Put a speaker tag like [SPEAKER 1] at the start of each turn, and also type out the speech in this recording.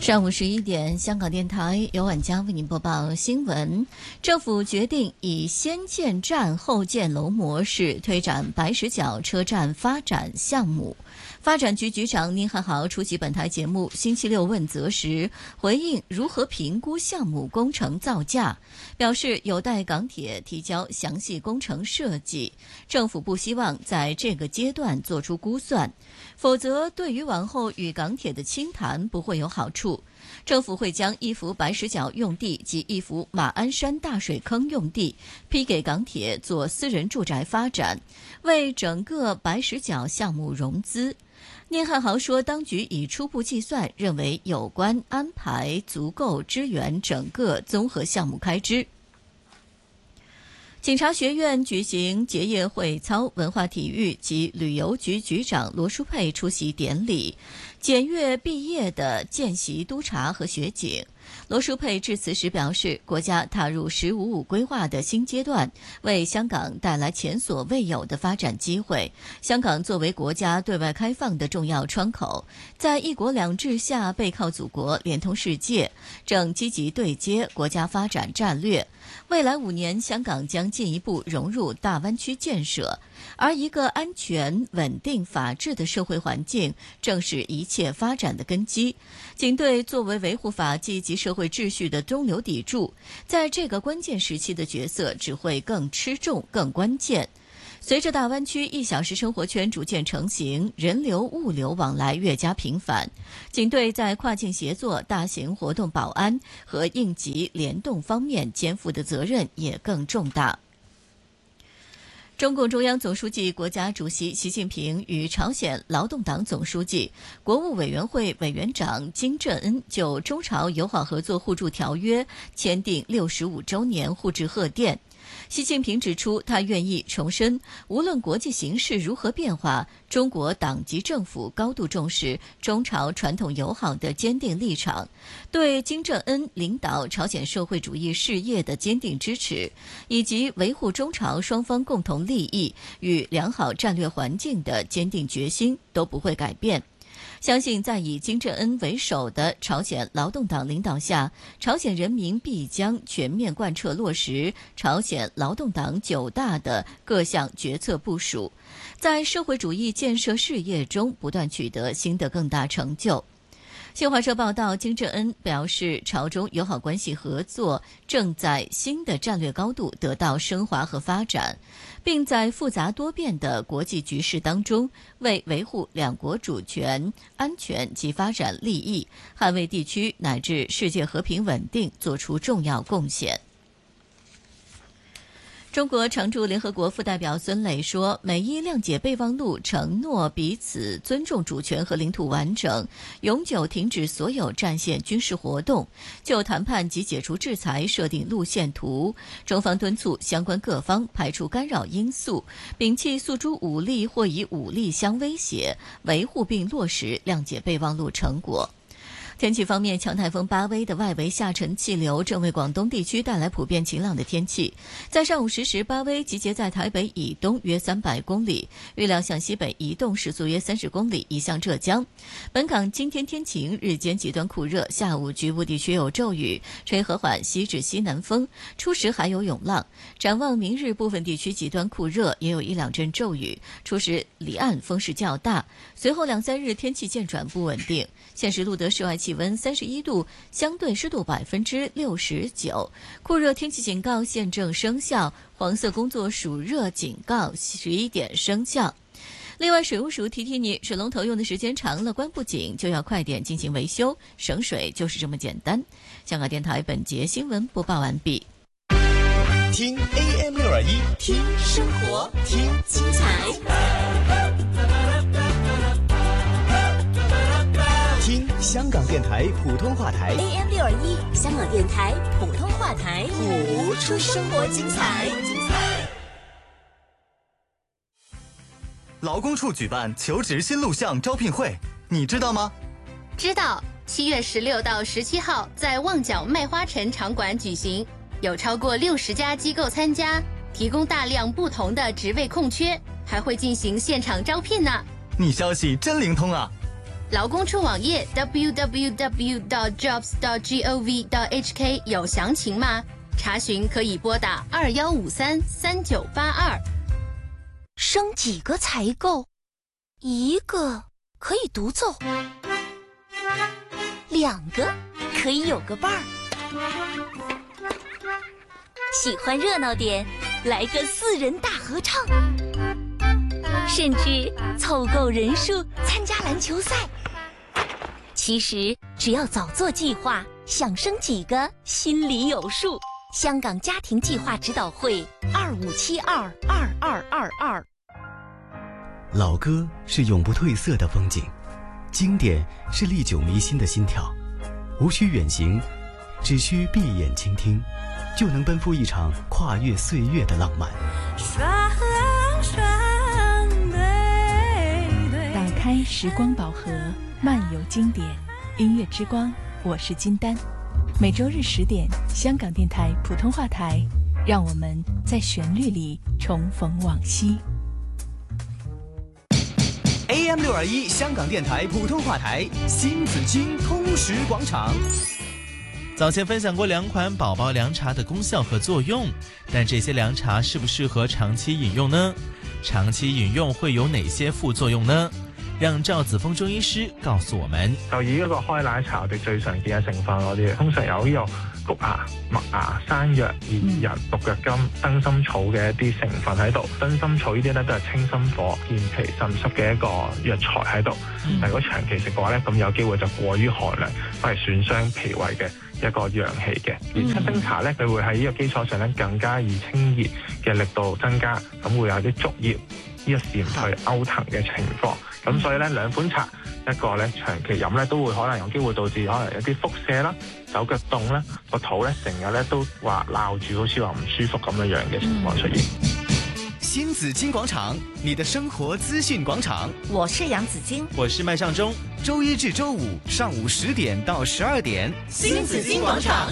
[SPEAKER 1] 上午11点，香港电台由晚佳为您播报新闻。政府决定以先建站后建楼模式推展白石角车站发展项目。发展局局长宁汉豪出席本台节目星期六问责时，回应如何评估项目工程造价，表示有待港铁提交详细工程设计，政府不希望在这个阶段做出估算，否则对于往后与港铁的倾谈不会有好处。政府会将一幅白石角用地及一幅马鞍山大水坑用地批给港铁做私人住宅发展，为整个白石角项目融资。宁汉豪说，当局已初步计算，认为有关安排足够支援整个综合项目开支。警察学院举行结业会操，文化体育及旅游局局长罗淑佩出席典礼，检阅毕业的见习督察和学警。罗淑佩致辞时表示，国家踏入“15+5”规划的新阶段，为香港带来前所未有的发展机会。香港作为国家对外开放的重要窗口，在一国两制下背靠祖国，连通世界，正积极对接国家发展战略。未来5年，香港将进一步融入大湾区建设，而一个安全、稳定、法治的社会环境，正是一切发展的根基。警队作为维护法纪及社会秩序的中流砥柱，在这个关键时期的角色只会更吃重、更关键。随着大湾区1小时生活圈逐渐成型，人流物流往来越加频繁，警队在跨境协作、大型活动保安和应急联动方面肩负的责任也更重大。中共中央总书记、国家主席习近平与朝鲜劳动党总书记、国务委员会委员长金正恩就中朝友好合作互助条约签订65周年互致贺电。习近平指出，他愿意重申，无论国际形势如何变化，中国党及政府高度重视中朝传统友好的坚定立场，对金正恩领导朝鲜社会主义事业的坚定支持，以及维护中朝双方共同利益与良好战略环境的坚定决心都不会改变。相信在以金正恩为首的朝鲜劳动党领导下，朝鲜人民必将全面贯彻落实朝鲜劳动党9大的各项决策部署，在社会主义建设事业中不断取得新的更大成就。新华社报道，金正恩表示，朝中友好关系合作正在新的战略高度得到升华和发展，并在复杂多变的国际局势当中，为维护两国主权、安全及发展利益，捍卫地区乃至世界和平稳定做出重要贡献。中国常驻联合国副代表孙磊说，美伊谅解备忘录承诺彼此尊重主权和领土完整，永久停止所有战线军事活动，就谈判及解除制裁设定路线图。中方敦促相关各方排除干扰因素，摒弃诉诸武力或以武力相威胁，维护并落实谅解备忘录成果。天气方面，强台风巴威的外围下沉气流正为广东地区带来普遍晴朗的天气。在上午10时，巴威集结在台北以东约300公里，预料向西北移动，时速约30公里，移向浙江。本港今天天晴，日间极端酷热，下午局部地区有骤雨，吹和缓西至西南风，初时还有涌浪。展望明日，部分地区极端酷热，也有1-2阵骤雨，初时离岸风势较大。随后2-3日天气渐转不稳定。现时录得室外气温31度，相对湿度69%，酷热天气警告现正生效，黄色工作暑热警告11点生效。另外，水务署提提你，水龙头用的时间长了，关不紧就要快点进行维修，省水就是这么简单。香港电台本节新闻播报完毕。
[SPEAKER 2] 听 AM621，听生活，听精彩。听香港电台普通话台
[SPEAKER 3] AM621，香港电台普通话台，
[SPEAKER 2] 谱出生活精彩。
[SPEAKER 4] 劳工处举办求职新录像招聘会，你知道吗？
[SPEAKER 5] 知道，7月16到17号在旺角麦花臣场馆举行，有超过60家机构参加，提供大量不同的职位空缺，还会进行现场招聘呢。
[SPEAKER 4] 你消息真灵通啊！
[SPEAKER 5] 劳工处网页 www.jobs.gov.hk 有详情吗？查询可以拨打21533982。
[SPEAKER 3] 生几个才够？一个可以独奏，2个可以有个伴儿。喜欢热闹点，来个4人大合唱，甚至凑够人数参加篮球赛。其实只要早做计划，想生几个心里有数。香港家庭计划指导会25722222。
[SPEAKER 4] 老歌是永不褪色的风景，经典是历久弥新的心跳。无需远行，只需闭眼倾听，就能奔赴一场跨越岁月的浪漫。
[SPEAKER 6] 打开时光宝盒，漫游经典，音乐之光，我是金丹。每周日10点，香港电台普通话台，让我们在旋律里重逢往昔。
[SPEAKER 2] AM621 香港电台普通话台，新紫荆通识广场。
[SPEAKER 7] 早前分享过2款宝宝凉茶的功效和作用，但这些凉茶适不适合长期饮用呢？长期饮用会有哪些副作用呢？讓趙子峰中醫師告訴我們。
[SPEAKER 8] 就以一個開奶茶我哋最常見嘅成分嗰啲，通常有呢個谷芽、麥芽、山藥、薏仁、獨腳金、燈心草嘅一啲成分喺度。燈心草呢啲咧都係清心火、健脾腎濕嘅一個藥材喺度。但如果長期食嘅話咧，咁有機會就過於寒涼，反而損傷脾胃嘅一個陽氣嘅。而七星茶咧，佢會喺呢個基礎上咧更加以清熱嘅力度增加，咁會有啲竹葉呢個禪退勾騰嘅情況。咁所以咧2款茶，一個咧長期飲咧都會可能有機會導致可能有啲腹瀉啦、手腳凍啦、個肚咧成日咧都話鬧住，好似話唔舒服咁樣嘅情況出現。
[SPEAKER 2] 新紫荊廣場，你的生活資訊廣場。
[SPEAKER 3] 我是楊子矜，
[SPEAKER 7] 我是麥尚中。
[SPEAKER 2] 周一至周五上午10點到12點，
[SPEAKER 3] 新紫荊廣場。